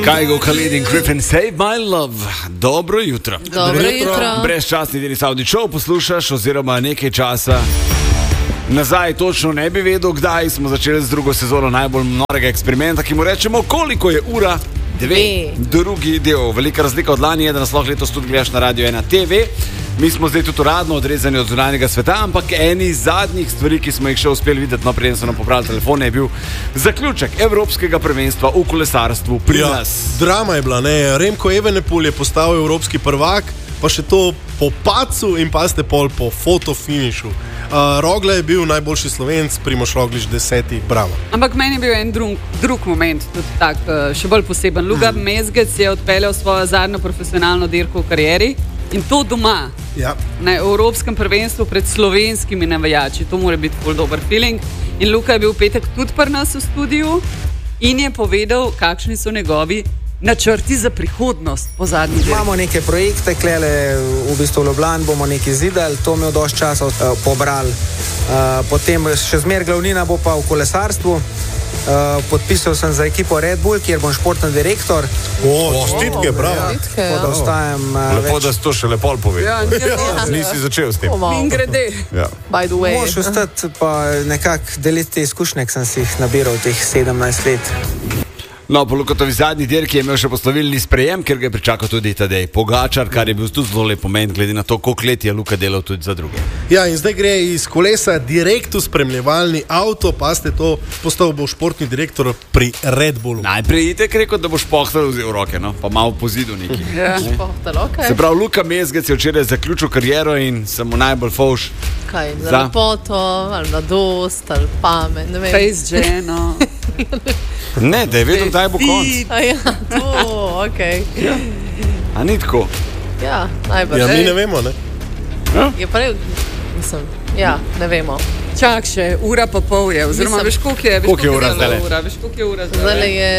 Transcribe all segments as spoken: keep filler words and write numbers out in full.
Kygo, Khalid in Griffin, Save My Love. Dobro jutro. Dobro jutro. Brezčasni Deni Saudi Show poslušaš oziroma nekaj časa nazaj, točno ne bi vedel, kdaj smo začeli z drugo sezono najbolj norega eksperimenta, ki mu rečemo, koliko je ura. Dve. Drugi del. Velika razlika od lani je, da nas lahko letos tudi gledaš na Radio ena T V. Mi smo zdaj tudi uradno odrezani od zunanjega sveta, ampak eni zadnjih stvari, ki smo jih še uspeli videti, no, preden so nam popravili telefone, je bil zaključek Evropskega prvenstva v kolesarstvu pri ja, nas. Drama je bila, ne? Remko Evenepoel je postal evropski prvak, pa še to po pacu in pa ste pol po fotofinišu. Uh, Rogle je bil najboljši Slovenc, Primož Roglič deseti, bravo. Ampak meni je bil en drug, drug moment, tudi tak, še bolj poseben. Luka hmm. Mezgec je odpeljal svojo zadnjo profesionalno dirko v karieri in to doma. Ja. Na Evropskem prvenstvu pred slovenskimi navijači. To mora biti bolj dober feeling. In Luka je bil v petek tudi pri nas v studiu in je povedal, kakšni so njegovi načrti za prihodnost po zadnji dirki. Imamo neke projekte, klele v bistvu v Ljubljani bomo nekaj zidali, to imel dosti časa uh, pobrali. Uh, potem še zmer glavnina bo pa v kolesarstvu. Uh, podpisal sem za ekipo Red Bull, kjer bom športni direktor. O, štitke, oh, bravo. Štitke, ja. Ostajam, uh, lepo, več... da si to še lepo pove. Ja, ja. Nisi začel s tem. In grede. Ja. Moš ostati pa nekako deliti izkušnje, ki sem si jih nabiral teh sedemnajst let. No, po Lukotovi zadnji dirki je imel še poslovilni sprejem, ker ga je pričakal tudi Tadej Pogačar, kar je bil tudi zelo lep moment, glede na to, koliko let je Luka delal tudi za druge. Ja, in zdaj gre iz kolesa direkt v spremljevalni avto, pa ste to postal bo športni direktor pri Red Bullu. Najprej itek rekel, da boš pohtal vzel roke, no, pa malo po zidu neki. Ja, pohtal, ok. Se pravi, Luka Mezgec je včeraj zaključil kariero in sem mu najbolj fovš. Kaj, za lepoto, ali mladost, ali pamet, ne vem. Face ženo. Ne, da je vedel, kdaj bo konc. A ja, to, okej. Okay. Ja. A ni tako? Ja, najbolj. Ja, mi ne vemo, ne? Ja? Je pa ne, mislim, ja, ne vemo. Čak še, ura pa pol je, oziroma veš, koliko je, koliko je ura zdaj? Veš, koliko je ura zdaj? Zdaj je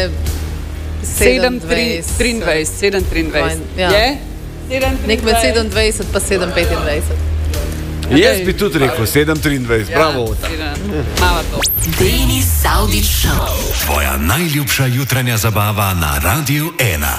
sedem triindvajset, sedem triindvajset. Ja. Je? sedem triindvajset. Nek med sedem dvajset pa sedem petindvajset. Okay. Jaz bi tudi rekel sedem triindvajset, ja, bravo. Mava to. Deni Saudi Show. Tvoja najljubša jutranja zabava na Radio ena.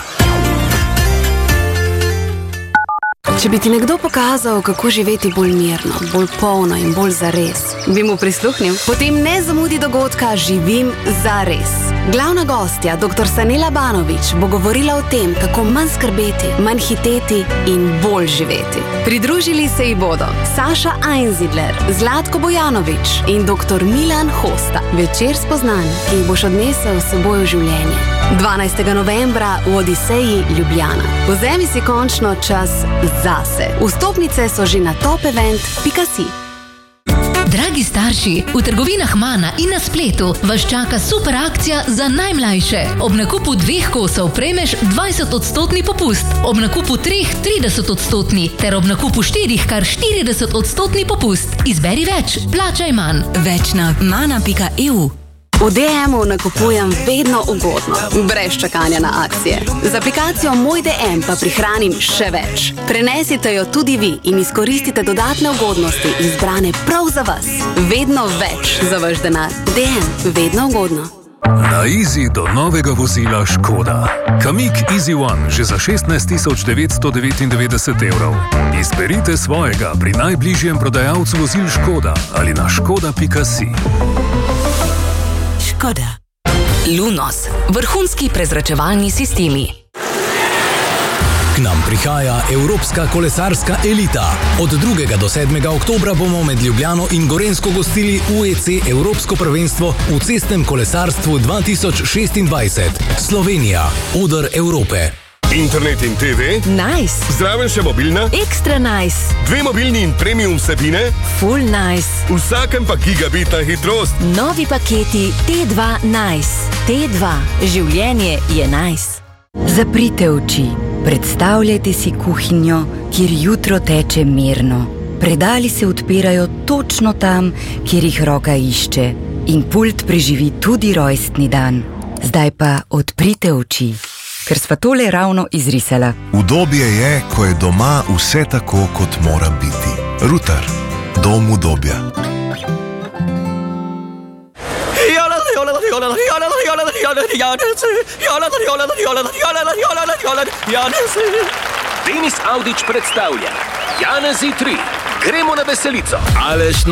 Če bi ti nekdo pokazal, kako živeti bolj mirno, bolj polno in bolj zares, bi mu prisluhnil? Potem ne zamudi dogodka Živim zares. Glavna gostja, doktor Sanela Banović, bo govorila o tem, kako manj skrbeti, manj hiteti in bolj živeti. Pridružili se ji bodo Saša Einzidler, Zlatko Bojanović in doktor Milan Hosta. Večer spoznanj, ki jih boš odnesel s seboj v življenje. dvanajstega novembra v Odiseji Ljubljana. Vzemi si končno čas zase. Vstopnice so že na topevent pika si. Dragi starši, v trgovinah Mana in na spletu vas čaka super akcija za najmlajše. Ob nakupu dveh kosov prejmeš dvajset odstotni popust, ob nakupu treh trideset odstotni, ter ob nakupu štirih kar štirideset odstotni popust. Izberi več, plačaj manj. Več na mana pika e u. V D M-u nakupujem vedno ugodno, brez čakanja na akcije. Z aplikacijo Moj D M pa prihranim še več. Prenesite jo tudi vi in izkoristite dodatne ugodnosti izbrane prav za vas. Vedno več za vaš denar. D M, vedno ugodno. Na Easy do novega vozila Škoda. Kamiq Easy One že za šestnajst tisoč devetsto devetindevetdeset evrov. Izberite svojega pri najbližjem prodajalcu vozil Škoda ali na škoda pika si. Škoda. Lunos, vrhunski prezračevalni sistemi. K nam prihaja evropska kolesarska elita. Od drugega do sedmega oktobra bomo med Ljubljano in Gorenjsko gostili U E C Evropsko prvenstvo v cestnem kolesarstvu dva tisoč šestindvajset. Slovenija, oder Evrope. Internet in T V? Nice. Zraven še mobilna? Ekstra nice. Dve mobilni in premium vsebine? Full nice. Vsakem pa gigabitna hitrost. Novi paketi T dva Nice. T dva. Življenje je nice. Zaprite oči. Predstavljajte si kuhinjo, kjer jutro teče mirno. Predali se odpirajo točno tam, kjer jih roka išče. In pult preživi tudi rojstni dan. Zdaj pa odprite oči. Ker sva tole ravno izrisala. Udobje je, ko je doma vse tako, kot mora biti. Rutar. Dom udobja. Jola, jola, jola, Denis Avdić predstavlja Janezi tri. Gremo na veselico. Aleš